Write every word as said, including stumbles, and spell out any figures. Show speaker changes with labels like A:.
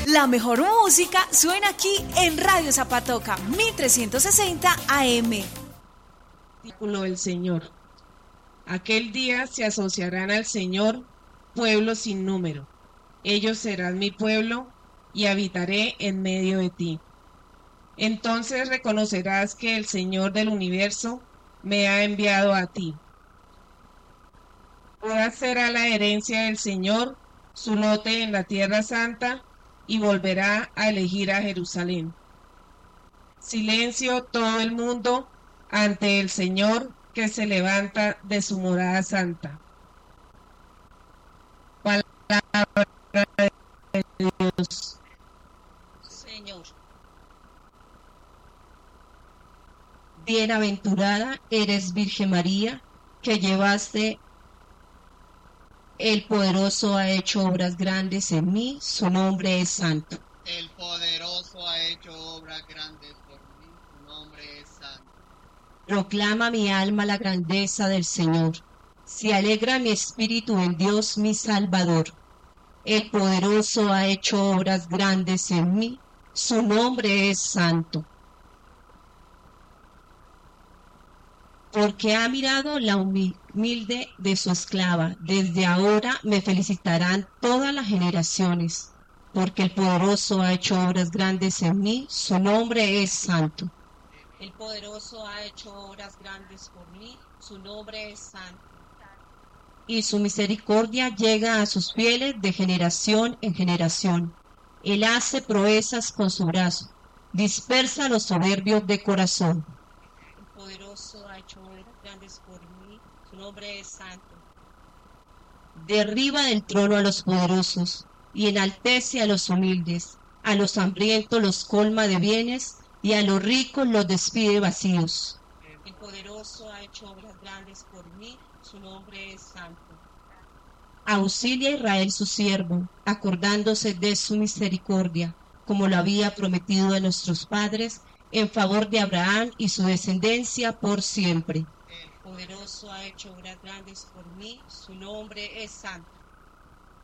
A: La mejor música suena aquí en Radio Zapatoca, mil trescientos sesenta A M.
B: El Señor. Aquel día se asociarán al Señor pueblos sin número. Ellos serán mi pueblo y habitaré en medio de ti. Entonces reconocerás que el Señor del universo me ha enviado a ti. Toda será la herencia del Señor, su lote en la tierra santa, y volverá a elegir a Jerusalén. Silencio todo el mundo ante el Señor que se levanta de su morada santa. Palabra de Dios.
C: Señor. Bienaventurada eres, Virgen María, que llevaste. El poderoso ha hecho obras grandes en mí, su nombre es santo.
D: El poderoso ha hecho obras grandes por mí, su nombre es santo.
C: Proclama mi alma la grandeza del Señor. Se alegra mi espíritu en Dios mi Salvador. El poderoso ha hecho obras grandes en mí, su nombre es santo. Porque ha mirado la humilde de su esclava. Desde ahora me felicitarán todas las generaciones, porque el poderoso ha hecho obras grandes en mí, su nombre es santo. El poderoso ha hecho obras grandes por mí, su nombre es santo. Y su misericordia llega a sus fieles de generación en generación. Él hace proezas con su brazo, dispersa a los soberbios de corazón. El poderoso ha hecho obras grandes por mí, su nombre es santo. Derriba del trono a los poderosos y enaltece a los humildes. A los hambrientos los colma de bienes y a los ricos los despide vacíos. El poderoso ha hecho obras grandes por mí, su nombre es santo. Auxilia a Israel su siervo, acordándose de su misericordia, como lo había prometido a nuestros padres, en favor de Abraham y su descendencia por siempre. El poderoso ha hecho obras grandes por mí, su nombre es santo.